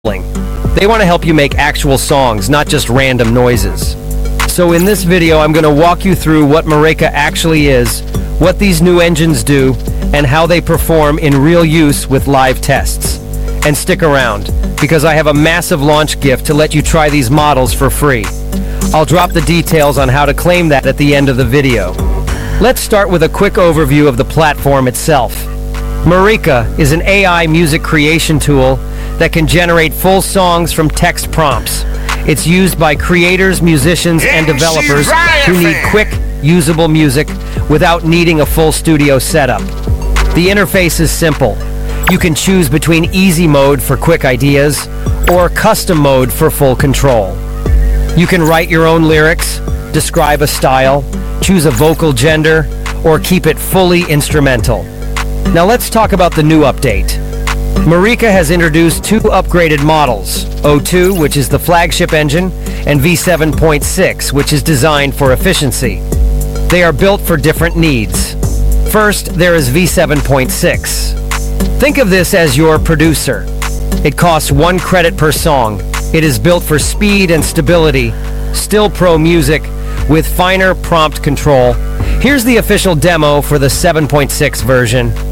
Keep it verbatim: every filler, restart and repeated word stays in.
They want to help you make actual songs, not just random noises. So in this video, I'm going to walk you through what Mareka actually is, what these new engines do, and how they perform in real use with live tests. And stick around, because I have a massive launch gift to let you try these models for free. I'll drop the details on how to claim that at the end of the video. Let's start with a quick overview of the platform itself. Mareka is an A I music creation tool that can generate full songs from text prompts. It's used by creators, musicians, and developers who need quick, usable music without needing a full studio setup. The interface is simple. You can choose between easy mode for quick ideas or custom mode for full control. You can write your own lyrics, describe a style, choose a vocal gender, or keep it fully instrumental. Now let's talk about the new update. Mareka has introduced two upgraded models, O two, which is the flagship engine, and V seven point six, which is designed for efficiency. They are built for different needs. First, there is V seven point six. Think of this as your producer. It costs one credit per song. It is built for speed and stability, still pro music, with finer prompt control. Here's the official demo for the seven point six version.